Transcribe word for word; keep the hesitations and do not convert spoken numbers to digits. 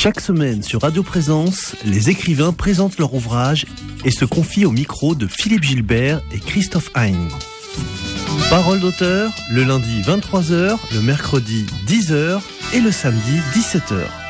Chaque semaine sur Radio Présence, les écrivains présentent leur ouvrage et se confient au micro de Philippe Gilbert et Christophe Hein. Parole d'auteur, le lundi vingt-trois heures, le mercredi dix heures et le samedi dix-sept heures.